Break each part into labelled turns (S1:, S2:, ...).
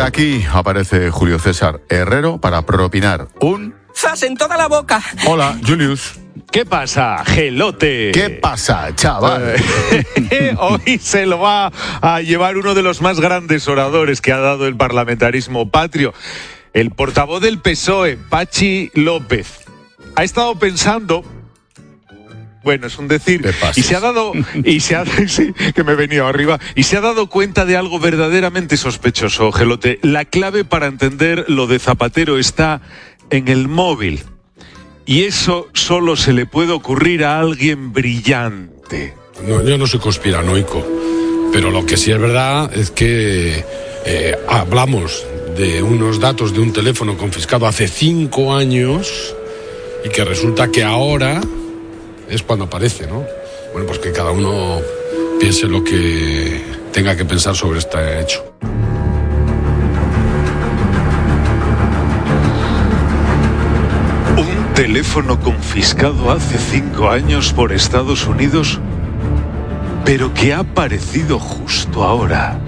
S1: Aquí aparece Julio César Herrero para propinar un...
S2: ¡Zas en toda la boca!
S1: Hola, Julius.
S3: ¿Qué pasa, gelote?
S1: ¿Qué pasa, chaval?
S3: Hoy se lo va a llevar uno de los más grandes oradores que ha dado el parlamentarismo patrio, el portavoz del PSOE, Patxi López. Ha estado pensando... Bueno, es un decir, y se ha dado sí, que me he venido arriba, y se ha dado cuenta de algo verdaderamente sospechoso, gelote. La clave para entender lo de Zapatero está en el móvil. Y eso solo se le puede ocurrir a alguien brillante.
S4: No, yo no soy conspiranoico, pero lo que sí es verdad es que hablamos de unos datos de un teléfono confiscado hace 5 años y que resulta que ahora es cuando aparece, ¿no? Bueno, pues que cada uno piense lo que tenga que pensar sobre este hecho.
S3: ¿Un teléfono confiscado hace 5 años por Estados Unidos, pero que ha aparecido justo ahora?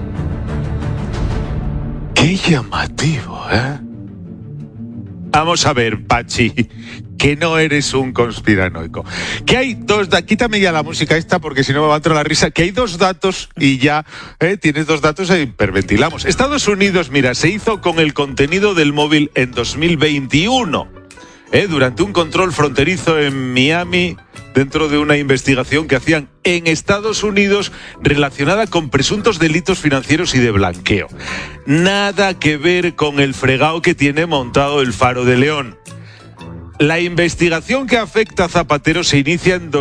S3: ¡Qué llamativo, eh! Vamos a ver, Patxi, que no eres un conspiranoico. Que hay quítame ya la música esta porque si no me va a entrar la risa, que hay 2 datos y ya tienes 2 datos e hiperventilamos. Estados Unidos, mira, se hizo con el contenido del móvil en 2021, durante un control fronterizo en Miami, dentro de una investigación que hacían en Estados Unidos relacionada con presuntos delitos financieros y de blanqueo. Nada que ver con el fregado que tiene montado el Faro de León. La investigación que afecta a Zapatero se inicia en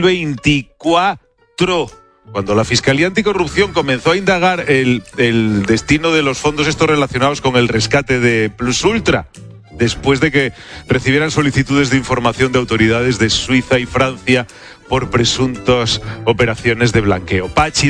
S3: 2024, cuando la Fiscalía Anticorrupción comenzó a indagar el destino de los fondos estos relacionados con el rescate de Plus Ultra, después de que recibieran solicitudes de información de autoridades de Suiza y Francia por presuntas operaciones de blanqueo. Patxi,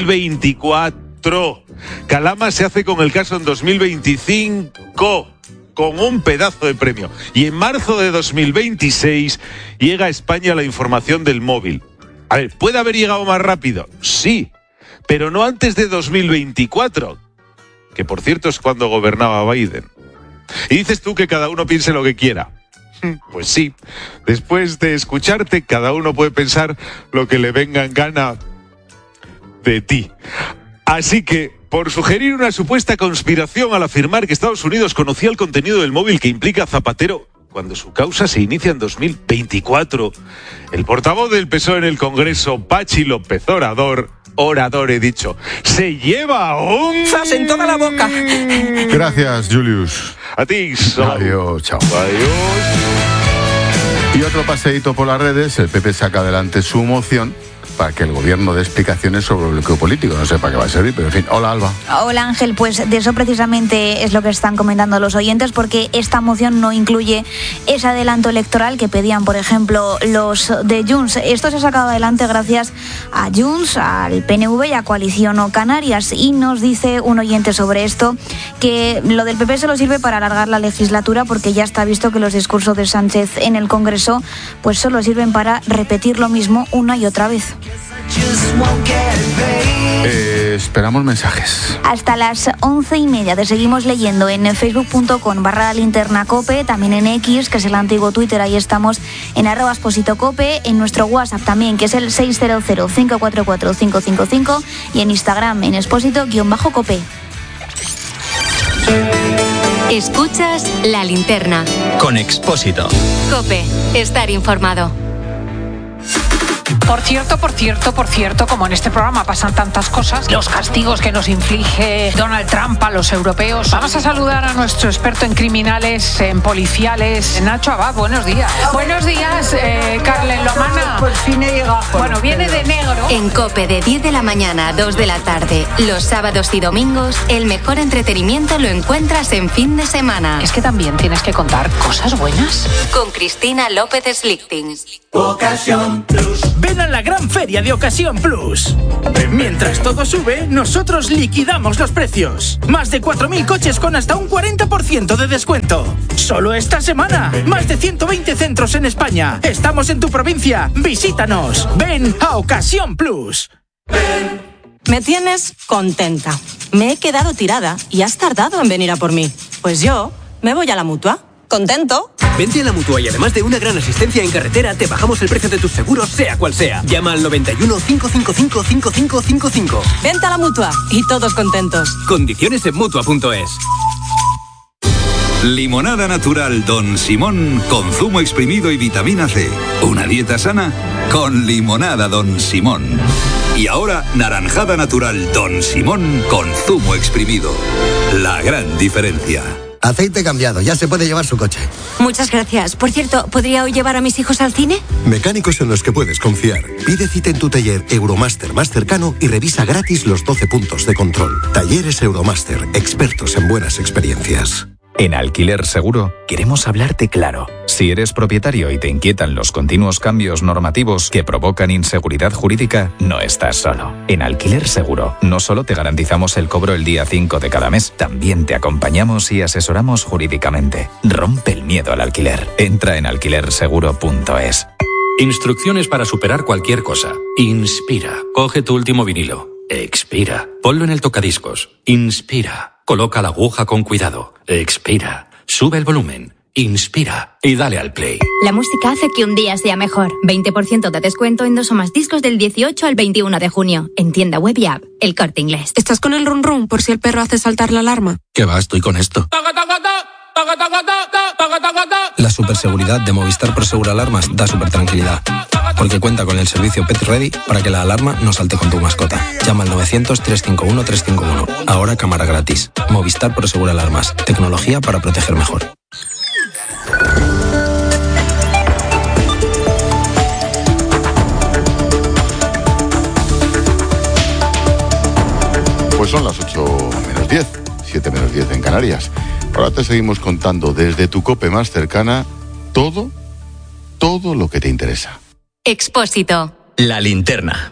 S3: 2024. Calama se hace con el caso en 2025, con un pedazo de premio. Y en marzo de 2026 llega a España la información del móvil. A ver, ¿puede haber llegado más rápido? Sí, pero no antes de 2024, que por cierto es cuando gobernaba Biden. Y dices tú que cada uno piense lo que quiera. Pues sí, después de escucharte, cada uno puede pensar lo que le venga en gana de ti. Así que, por sugerir una supuesta conspiración al afirmar que Estados Unidos conocía el contenido del móvil que implica a Zapatero cuando su causa se inicia en 2024, el portavoz del PSOE en el Congreso, Patxi López Orador he dicho, se lleva un...
S2: ¡Zas en toda la boca!
S1: Gracias, Julius.
S3: A ti.
S1: Adiós, chao.
S3: Adiós.
S1: Y otro paseíto por las redes, el PP saca adelante su moción para que el gobierno dé explicaciones sobre el bloqueo político. No sé para qué va a servir, pero en fin. Hola, Alba.
S5: Hola, Ángel. Pues de eso precisamente es lo que están comentando los oyentes, porque esta moción no incluye ese adelanto electoral que pedían, por ejemplo, los de Junts. Esto se ha sacado adelante gracias a Junts, al PNV y a Coalición o Canarias. Y nos dice un oyente sobre esto que lo del PP solo sirve para alargar la legislatura, porque ya está visto que los discursos de Sánchez en el Congreso pues solo sirven para repetir lo mismo una y otra vez.
S1: Esperamos mensajes.
S5: Hasta las 11:30 te seguimos leyendo en facebook.com/linternacope, también en X, que es el antiguo Twitter, ahí estamos en @expositocope, en nuestro WhatsApp también, que es el 600-544-555, y en Instagram en expósito_cope.
S6: Escuchas La Linterna
S7: con Expósito.
S6: Cope, estar informado.
S8: Por cierto, como en este programa pasan tantas cosas, los castigos que nos inflige Donald Trump a los europeos. Vamos a saludar a nuestro experto en criminales, en policiales, Nacho Abad. Buenos días. Buenos días, Carlen Lomana.
S9: Por fin he llegado.
S8: Bueno, viene de negro.
S6: En Cope, de 10 de la mañana a 2 de la tarde, los sábados y domingos, el mejor entretenimiento lo encuentras en fin de semana.
S8: Es que también tienes que contar cosas buenas.
S6: Con Cristina López Slichting.
S10: Ocasión Plus. Ven a la gran feria de Ocasión Plus. Mientras todo sube, nosotros liquidamos los precios. Más de 4.000 coches con hasta un 40% de descuento. Solo esta semana. Más de 120 centros en España. Estamos en tu provincia. Visítanos. Ven a Ocasión Plus. Ven.
S7: Me tienes contenta. Me he quedado tirada y has tardado en venir a por mí. Pues yo me voy a la Mutua. ¿Contento?
S9: Vente a la Mutua y además de una gran asistencia en carretera, te bajamos el precio de tus seguros, sea cual sea. Llama al 91 555 5555.
S7: Vente a la Mutua y todos contentos.
S9: Condiciones en Mutua.es.
S11: Limonada natural Don Simón con zumo exprimido y vitamina C. Una dieta sana con limonada Don Simón. Y ahora naranjada natural Don Simón con zumo exprimido. La gran diferencia.
S12: Aceite cambiado, ya se puede llevar su coche.
S13: Muchas gracias. Por cierto, ¿podría hoy llevar a mis hijos al cine?
S14: Mecánicos en los que puedes confiar. Pide cita en tu taller Euromaster más cercano y revisa gratis los 12 puntos de control. Talleres Euromaster, expertos en buenas experiencias.
S15: En Alquiler Seguro queremos hablarte claro. Si eres propietario y te inquietan los continuos cambios normativos que provocan inseguridad jurídica, no estás solo. En Alquiler Seguro no solo te garantizamos el cobro el día 5 de cada mes, también te acompañamos y asesoramos jurídicamente. Rompe el miedo al alquiler. Entra en alquilerseguro.es.
S16: Instrucciones para superar cualquier cosa. Inspira. Coge tu último vinilo. Expira. Ponlo en el tocadiscos. Inspira. Coloca la aguja con cuidado. Expira. Sube el volumen. Inspira. Y dale al play.
S17: La música hace que un día sea mejor. 20% de descuento en 2 o más discos del 18 al 21 de junio. En tienda web y app. El Corte Inglés.
S18: ¿Estás con el run run por si el perro hace saltar la alarma?
S16: ¿Qué va? Estoy con esto.
S19: La superseguridad de Movistar Prosegur Alarmas da super tranquilidad, porque cuenta con el servicio Pet Ready para que la alarma no salte con tu mascota. Llama al 900-351-351. Ahora cámara gratis. Movistar Prosegur Alarmas. Tecnología para proteger mejor.
S1: Pues son las 8:10, 7:10 en Canarias. Ahora te seguimos contando desde tu COPE más cercana todo lo que te interesa.
S6: Expósito.
S20: La linterna.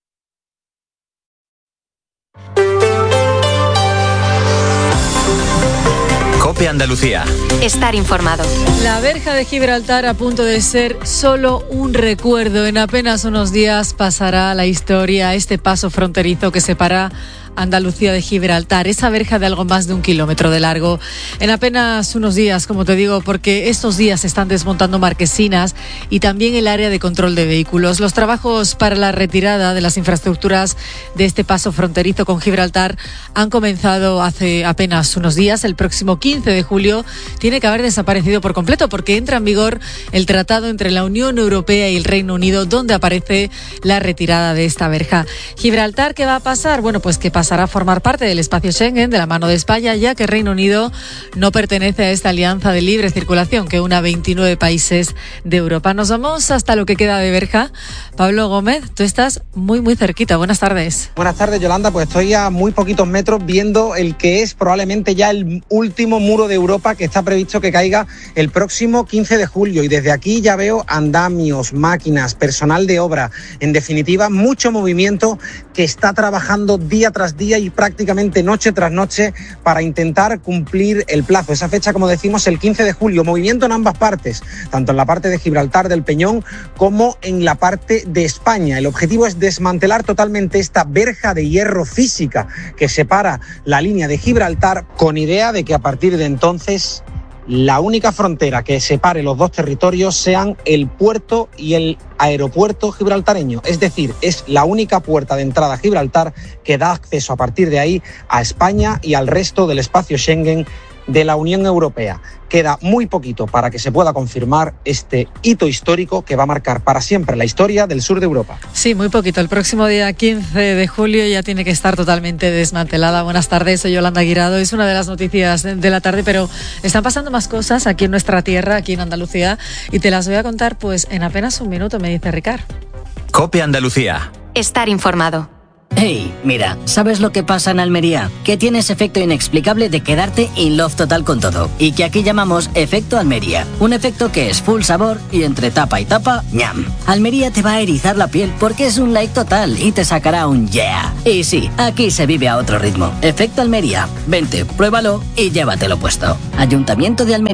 S20: COPE Andalucía.
S6: Estar informado.
S21: La verja de Gibraltar, a punto de ser solo un recuerdo. En apenas unos días pasará a la historia este paso fronterizo que separa Andalucía de Gibraltar, esa verja de algo más de 1 kilómetro de largo. En apenas unos días, como te digo, porque estos días se están desmontando marquesinas y también el área de control de vehículos. Los trabajos para la retirada de las infraestructuras de este paso fronterizo con Gibraltar han comenzado hace apenas unos días. El próximo 15 de julio tiene que haber desaparecido por completo, porque entra en vigor el tratado entre la Unión Europea y el Reino Unido, donde aparece la retirada de esta verja. Gibraltar, ¿qué va a pasar? Bueno, pues que pasará a formar parte del espacio Schengen de la mano de España, ya que Reino Unido no pertenece a esta alianza de libre circulación que une a 29 países de Europa. Nos vamos hasta lo que queda de verja. Pablo Gómez, tú estás muy cerquita. Buenas tardes.
S22: Buenas tardes, Yolanda. Pues estoy a muy poquitos metros viendo el que es probablemente ya el último muro de Europa, que está previsto que caiga el próximo 15 de julio. Y desde aquí ya veo andamios, máquinas, personal de obra. En definitiva, mucho movimiento que está trabajando día tras día y prácticamente noche tras noche para intentar cumplir el plazo. Esa fecha, como decimos, el 15 de julio. Movimiento en ambas partes, tanto en la parte de Gibraltar, del Peñón, como en la parte de España. El objetivo es desmantelar totalmente esta verja de hierro física que separa la línea de Gibraltar, con idea de que a partir de entonces la única frontera que separe los dos territorios sean el puerto y el aeropuerto gibraltareño. Es decir, es la única puerta de entrada a Gibraltar que da acceso a partir de ahí a España y al resto del espacio Schengen de la Unión Europea. Queda muy poquito para que se pueda confirmar este hito histórico que va a marcar para siempre la historia del sur de Europa.
S21: Sí, muy poquito. El próximo día 15 de julio ya tiene que estar totalmente desmantelada. Buenas tardes, soy Yolanda Guirado. Es una de las noticias de la tarde, pero están pasando más cosas aquí en nuestra tierra, aquí en Andalucía, y te las voy a contar pues en apenas un minuto, me dice Ricard.
S20: COPE Andalucía.
S6: Estar informado.
S23: Hey, mira, ¿sabes lo que pasa en Almería? Que tienes efecto inexplicable de quedarte in love total con todo. Y que aquí llamamos efecto Almería. Un efecto que es full sabor y entre tapa y tapa, ñam. Almería te va a erizar la piel porque es un like total y te sacará un yeah. Y sí, aquí se vive a otro ritmo. Efecto Almería. Vente, pruébalo y llévatelo puesto. Ayuntamiento de Almería.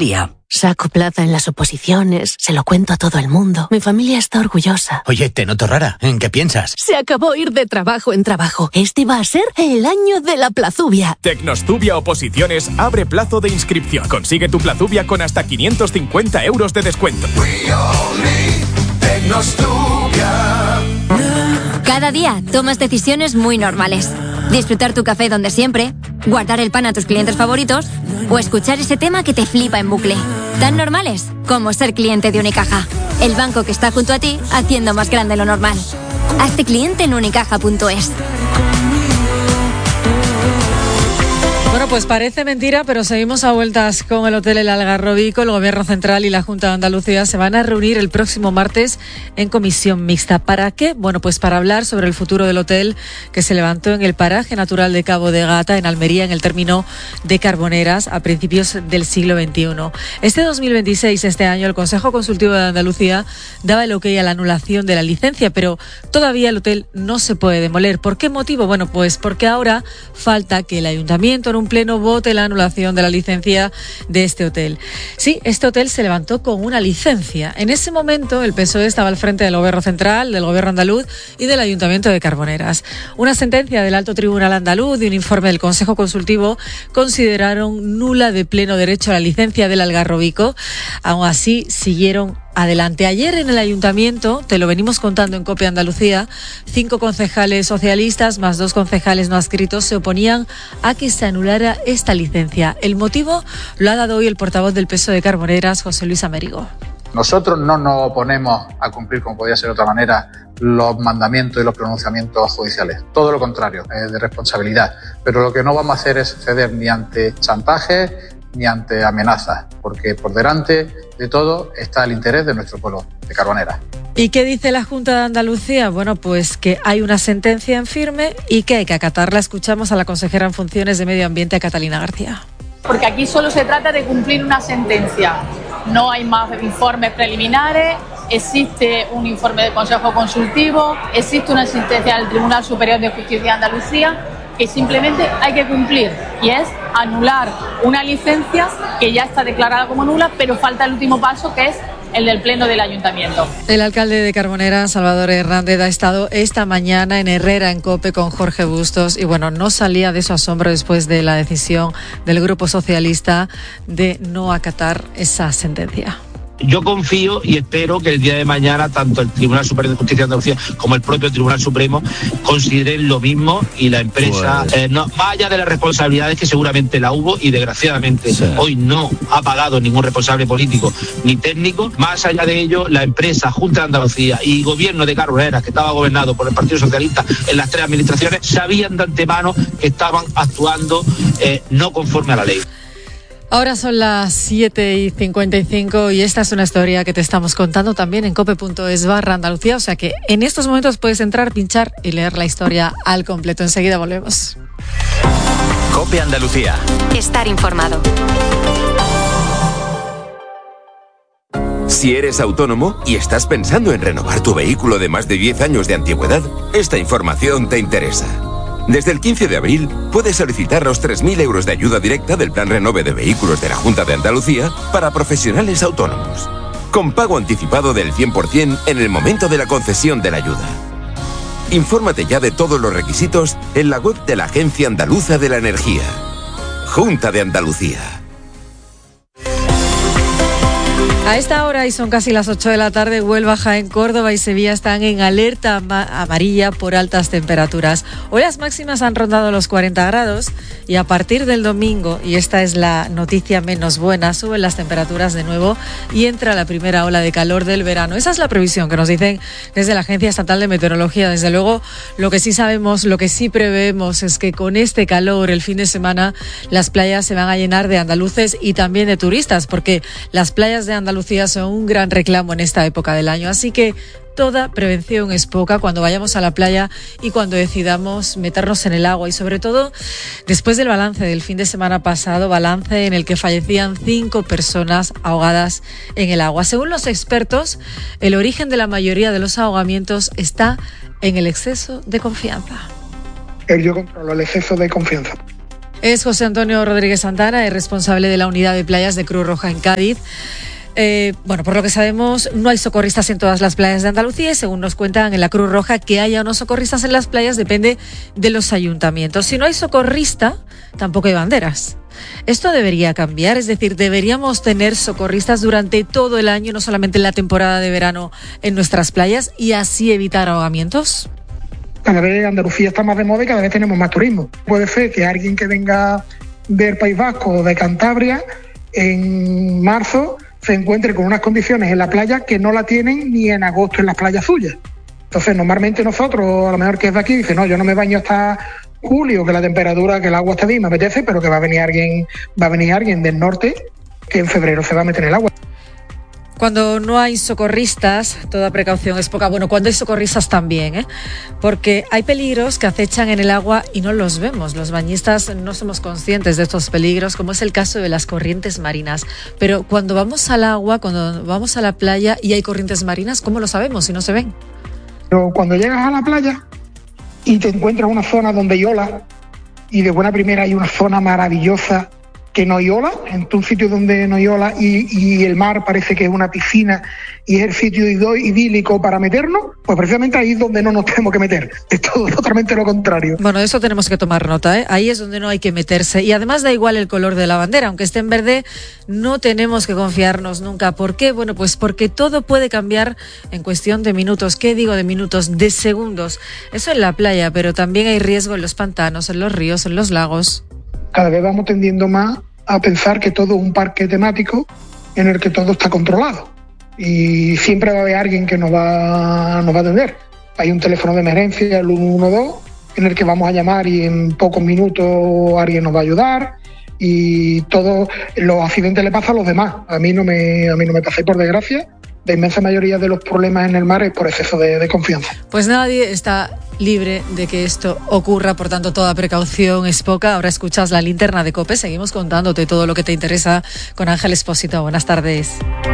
S2: Saco plaza en las oposiciones, se lo cuento a todo el mundo. Mi familia está orgullosa.
S3: Oye, te noto rara. ¿En qué piensas?
S2: Se acabó ir de trabajo en trabajo. Este va a ser el año de la Plazubia.
S4: Tecnostubia Oposiciones abre plazo de inscripción. Consigue tu Plazubia con hasta 550 euros de descuento.
S17: Cada día tomas decisiones muy normales. Disfrutar tu café donde siempre, guardar el pan a tus clientes favoritos o escuchar ese tema que te flipa en bucle. Tan normales como ser cliente de Unicaja. El banco que está junto a ti haciendo más grande lo normal. Hazte cliente en unicaja.es.
S21: Bueno, pues parece mentira, pero seguimos a vueltas con el Hotel El Algarrobico. El Gobierno Central y la Junta de Andalucía se van a reunir el próximo martes en comisión mixta. ¿Para qué? Bueno, pues para hablar sobre el futuro del hotel que se levantó en el paraje natural de Cabo de Gata, en Almería, en el término de Carboneras, a principios del siglo XXI. Este 2026, este año, el Consejo Consultivo de Andalucía daba el ok a la anulación de la licencia, pero todavía el hotel no se puede demoler. ¿Por qué motivo? Bueno, pues porque ahora falta que el Ayuntamiento en un pleno vote la anulación de la licencia de este hotel. Sí, este hotel se levantó con una licencia. En ese momento el PSOE estaba al frente del Gobierno Central, del Gobierno andaluz y del Ayuntamiento de Carboneras. Una sentencia del Alto Tribunal andaluz y un informe del Consejo Consultivo consideraron nula de pleno derecho la licencia del Algarrobico. Aún así, siguieron adelante. Ayer en el Ayuntamiento, te lo venimos contando en COPE Andalucía, 5 concejales socialistas más 2 concejales no adscritos se oponían a que se anulara esta licencia. El motivo lo ha dado hoy el portavoz del PSOE de Carboneras, José Luis Amérigo.
S24: Nosotros no nos oponemos a cumplir, como podía ser de otra manera, los mandamientos y los pronunciamientos judiciales. Todo lo contrario, de responsabilidad. Pero lo que no vamos a hacer es ceder ni ante chantajes ni ante amenazas, porque por delante de todo está el interés de nuestro pueblo de Carboneras.
S21: ¿Y qué dice la Junta de Andalucía? Bueno, pues que hay una sentencia en firme y que hay que acatarla. Escuchamos a la consejera en funciones de Medio Ambiente, Catalina García.
S25: Porque aquí solo se trata de cumplir una sentencia. No hay más informes preliminares, existe un informe del Consejo Consultivo, existe una sentencia del Tribunal Superior de Justicia de Andalucía que simplemente hay que cumplir, y es anular una licencia que ya está declarada como nula, pero falta el último paso, que es el del pleno del Ayuntamiento.
S21: El alcalde de Carboneras, Salvador Hernández, ha estado esta mañana en Herrera, en COPE, con Jorge Bustos, y bueno, no salía de su asombro después de la decisión del Grupo Socialista de no acatar esa sentencia.
S26: Yo confío y espero que el día de mañana tanto el Tribunal Superior de Justicia de Andalucía como el propio Tribunal Supremo consideren lo mismo y la empresa, no, más allá de las responsabilidades que seguramente la hubo y desgraciadamente hoy no ha pagado ningún responsable político ni técnico, más allá de ello la empresa, Junta de Andalucía y Gobierno de Carboneras, que estaba gobernado por el Partido Socialista en las 3 administraciones, sabían de antemano que estaban actuando no conforme a la ley.
S21: Ahora son las 7:55 y esta es una historia que te estamos contando también en cope.es/Andalucía, o sea que en estos momentos puedes entrar, pinchar y leer la historia al completo. Enseguida volvemos.
S20: COPE Andalucía.
S6: Estar informado.
S27: Si eres autónomo y estás pensando en renovar tu vehículo de más de 10 años de antigüedad, esta información te interesa. Desde el 15 de abril puedes solicitar los 3.000 euros de ayuda directa del Plan Renove de Vehículos de la Junta de Andalucía para profesionales autónomos, con pago anticipado del 100% en el momento de la concesión de la ayuda. Infórmate ya de todos los requisitos en la web de la Agencia Andaluza de la Energía. Junta de Andalucía.
S21: A esta hora, y son casi las 8 de la tarde, Huelva, Jaén, Córdoba y Sevilla están en alerta amarilla por altas temperaturas. Hoy las máximas han rondado los 40 grados y a partir del domingo, y esta es la noticia menos buena, suben las temperaturas de nuevo y entra la primera ola de calor del verano. Esa es la previsión que nos dicen desde la Agencia Estatal de Meteorología. Desde luego, lo que sí sabemos, lo que sí preveemos es que con este calor el fin de semana las playas se van a llenar de andaluces y también de turistas, porque las playas de Andalucía son un gran reclamo en esta época del año, así que toda prevención es poca cuando vayamos a la playa y cuando decidamos meternos en el agua, y sobre todo después del balance del fin de semana pasado, balance en el que fallecían 5 personas ahogadas en el agua. Según los expertos, el origen de la mayoría de los ahogamientos está en el exceso de confianza.
S28: Yo controlo el exceso de confianza.
S21: Es José Antonio Rodríguez Santana, es responsable de la unidad de playas de Cruz Roja en Cádiz. Por lo que sabemos, no hay socorristas en todas las playas de Andalucía y según nos cuentan en la Cruz Roja, que haya o no socorristas en las playas depende de los ayuntamientos. Si no hay socorrista, tampoco hay banderas. Esto debería cambiar, es decir, deberíamos tener socorristas durante todo el año, no solamente en la temporada de verano en nuestras playas, y así evitar ahogamientos.
S5: Cada vez Andalucía está más de moda y cada vez tenemos más turismo. Puede ser que alguien que venga del País Vasco o de Cantabria en marzo se encuentre con unas condiciones en la playa que no la tienen ni en agosto en las playas suyas. Entonces, normalmente nosotros, a lo mejor que es de aquí, dice, no, yo no me baño hasta julio, que la temperatura, que el agua está bien, me apetece, pero que va a venir alguien del norte que en febrero se va a meter en el agua.
S21: Cuando no hay socorristas, toda precaución es poca. Bueno, cuando hay socorristas también, porque hay peligros que acechan en el agua y no los vemos. Los bañistas no somos conscientes de estos peligros, como es el caso de las corrientes marinas. Pero cuando vamos al agua, cuando vamos a la playa y hay corrientes marinas, ¿cómo lo sabemos si no se ven?
S5: Pero cuando llegas a la playa y te encuentras una zona donde hay olas, y de buena primera hay una zona maravillosa que no hay olas, en un sitio donde no hay olas y el mar parece que es una piscina y es el sitio idílico para meternos, pues precisamente ahí es donde no nos tenemos que meter. Es todo totalmente lo contrario.
S21: Bueno, de eso tenemos que tomar nota, ¿eh? Ahí es donde no hay que meterse. Y además da igual el color de la bandera, aunque esté en verde, no tenemos que confiarnos nunca. ¿Por qué? Bueno, pues porque todo puede cambiar en cuestión de minutos. ¿Qué digo de minutos? De segundos. Eso en la playa, pero también hay riesgo en los pantanos, en los ríos, en los lagos.
S5: Cada vez vamos tendiendo más a pensar que todo es un parque temático en el que todo está controlado y siempre va a haber alguien que nos va a atender. Hay un teléfono de emergencia, el 112, en el que vamos a llamar y en pocos minutos alguien nos va a ayudar, y todos los accidentes le pasan a los demás. A mí no me pasa, y por desgracia la inmensa mayoría de los problemas en el mar es por exceso de confianza.
S21: Pues nadie está libre de que esto ocurra, por tanto toda precaución es poca. Ahora escuchas la linterna de COPE, seguimos contándote todo lo que te interesa con Ángel Expósito. Buenas tardes.